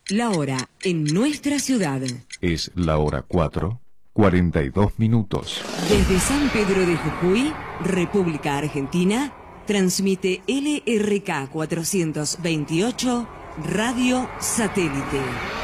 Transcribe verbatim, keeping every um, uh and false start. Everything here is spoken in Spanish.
La hora en nuestra ciudad. Es la hora cuatro, cuarenta y dos minutos. Desde San Pedro de Jujuy, República Argentina, transmite L R K cuatrocientos veintiocho Radio Satélite.